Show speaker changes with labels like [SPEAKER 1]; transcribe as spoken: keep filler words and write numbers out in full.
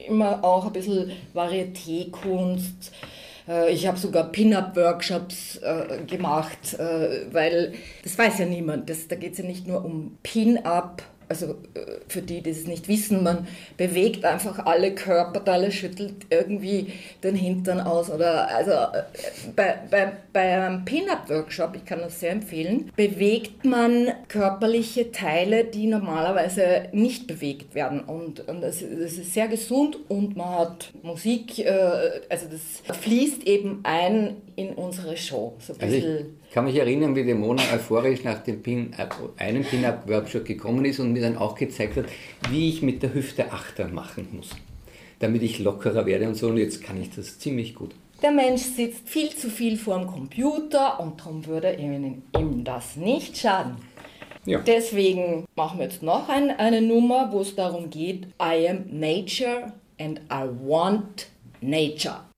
[SPEAKER 1] immer auch ein bisschen Varieté-Kunst. Ich habe sogar Pin-Up-Workshops äh, gemacht, äh, weil das weiß ja niemand. Das, da geht es ja nicht nur um Pin-Up, also äh, für die, die es nicht wissen, man bewegt einfach alle Körperteile, schüttelt irgendwie den Hintern aus. Oder also äh, bei, bei, bei einem Pin-Up-Workshop, ich kann das sehr empfehlen, bewegt man körperliche Teile, die normalerweise nicht bewegt werden. Und, und das, das ist sehr gesund und man hat Musik, äh, also das fließt eben ein in unsere Show. So ein
[SPEAKER 2] also ich kann mich erinnern, wie die Mona euphorisch nach dem Pin, einem Pin-Up-Workshop gekommen ist und mir dann auch gezeigt hat, wie ich mit der Hüfte Achter machen muss, damit ich lockerer werde und so. Und jetzt kann ich das ziemlich gut.
[SPEAKER 1] Der Mensch sitzt viel zu viel vor dem Computer und darum würde ihm, ihm das nicht schaden. Ja. Deswegen machen wir jetzt noch ein, eine Nummer, wo es darum geht, I am nature and I want nature.